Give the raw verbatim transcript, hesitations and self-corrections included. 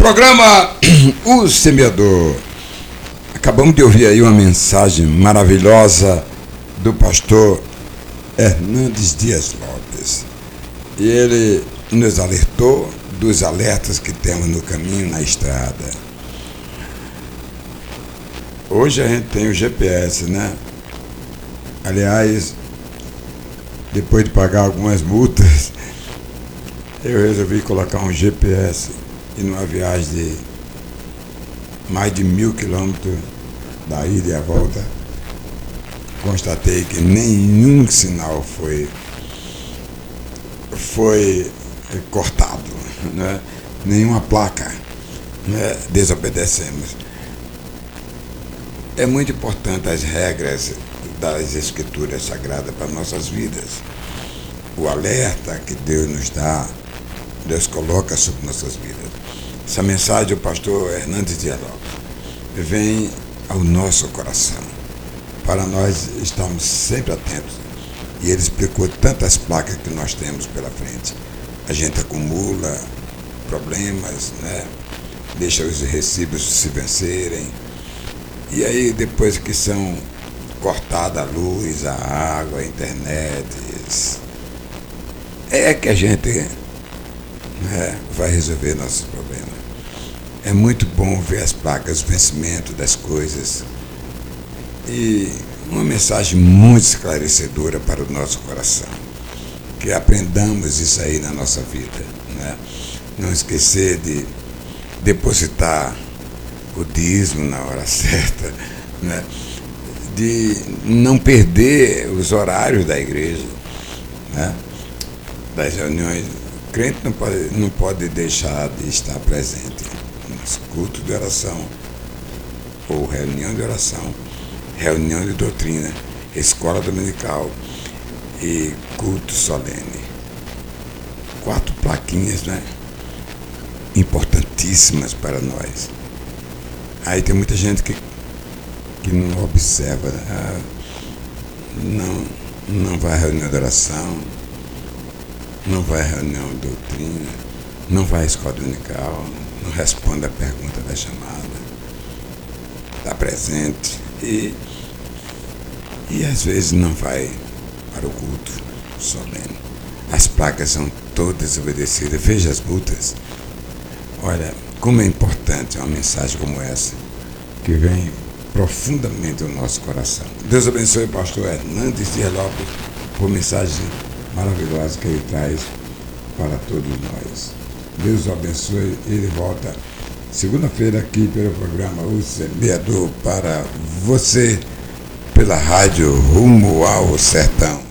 Programa O Semeador. Acabamos de ouvir aí uma mensagem maravilhosa do pastor Hernandes Dias Lopes. E ele nos alertou dos alertas que temos no caminho, na estrada. Hoje a gente tem o G P S, né? Aliás, depois de pagar algumas multas, eu resolvi colocar um G P S e numa viagem de mais de mil quilômetros da ida e a volta, constatei que nenhum sinal foi, foi cortado, né? Nenhuma placa, né? Desobedecemos. É muito importante as regras das Escrituras Sagradas para nossas vidas. O alerta que Deus nos dá, Deus coloca sobre nossas vidas. Essa mensagem do pastor Hernandes Dias Lopes vem ao nosso coração, para nós estarmos sempre atentos. E ele explicou tantas placas que nós temos pela frente. A gente acumula problemas, né? Deixa os recibos se vencerem. E aí, depois que são cortada a luz, a água, a internet, é que a gente, né, vai resolver nossos problemas. É muito bom ver as placas, o vencimento das coisas. E uma mensagem muito esclarecedora para o nosso coração. Que aprendamos isso aí na nossa vida, né? Não esquecer de depositar o dízimo na hora certa, né? De não perder os horários da igreja, né? Das reuniões. O crente não pode, não pode deixar de estar presente nos cultos de oração, ou reunião de oração, reunião de doutrina, escola dominical e culto solene. Quatro plaquinhas, né? Importantíssimas para nós. Aí tem muita gente que, que não observa, né? Ah, não, não vai à reunião de oração, não vai à reunião de doutrina, não vai à escola dominical, não responde a pergunta da chamada, está presente e, e às vezes não vai para o culto solene. As placas são todas obedecidas. Veja as multas. Olha, como é importante uma mensagem como essa, que vem profundamente ao nosso coração. Deus abençoe o pastor Hernandes Dias Lopes por mensagem maravilhosa que ele traz para todos nós. Deus o abençoe. Ele volta segunda-feira aqui pelo programa O Semeador para você, pela rádio Rumo ao Sertão.